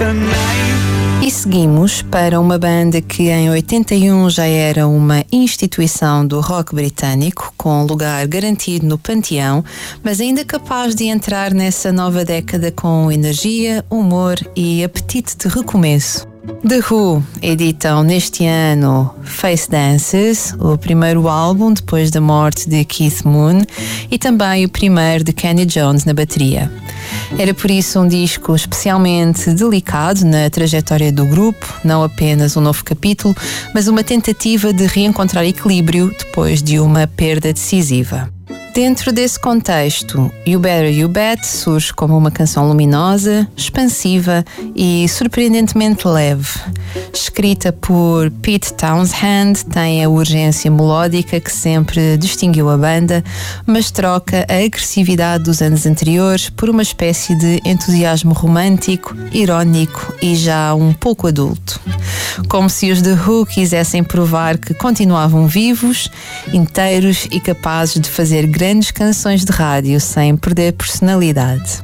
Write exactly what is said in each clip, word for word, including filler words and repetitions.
E seguimos para uma banda que em oitenta e um já era uma instituição do rock britânico, com lugar garantido no panteão, mas ainda capaz de entrar nessa nova década com energia, humor e apetite de recomeço. The Who editam neste ano Face Dances, o primeiro álbum depois da morte de Keith Moon e também o primeiro de Kenny Jones na bateria. Era por isso um disco especialmente delicado na trajetória do grupo, não apenas um novo capítulo, mas uma tentativa de reencontrar equilíbrio depois de uma perda decisiva. Dentro desse contexto, You Better You Bet surge como uma canção luminosa, expansiva e surpreendentemente leve. Escrita por Pete Townshend, tem a urgência melódica que sempre distinguiu a banda, mas troca a agressividade dos anos anteriores por uma espécie de entusiasmo romântico, irónico e já um pouco adulto. Como se os The Who quisessem provar que continuavam vivos, inteiros e capazes de fazer grandes canções de rádio sem perder personalidade.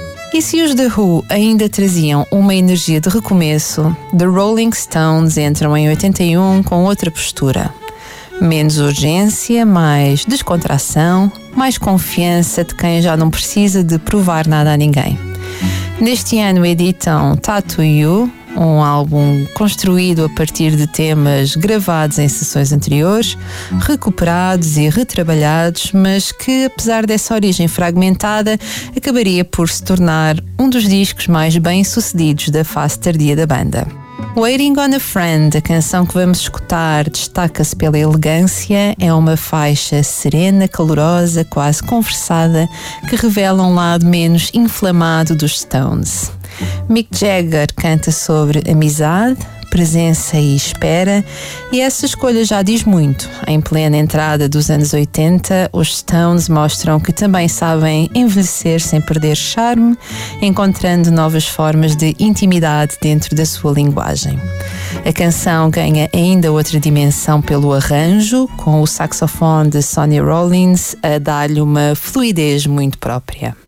E se os The Who ainda traziam uma energia de recomeço, The Rolling Stones entram em oitenta e um com outra postura. Menos urgência, mais descontração, mais confiança de quem já não precisa de provar nada a ninguém. Neste ano editam Tattoo You, um álbum construído a partir de temas gravados em sessões anteriores, recuperados e retrabalhados, mas que, apesar dessa origem fragmentada, acabaria por se tornar um dos discos mais bem-sucedidos da fase tardia da banda. Waiting on a Friend, a canção que vamos escutar, destaca-se pela elegância, é uma faixa serena, calorosa, quase conversada, que revela um lado menos inflamado dos Stones. Mick Jagger canta sobre amizade, presença e espera, e essa escolha já diz muito. Em plena entrada dos anos oitenta, os Stones mostram que também sabem envelhecer sem perder charme, encontrando novas formas de intimidade dentro da sua linguagem. A canção ganha ainda outra dimensão pelo arranjo, com o saxofone de Sonny Rollins a dar-lhe uma fluidez muito própria.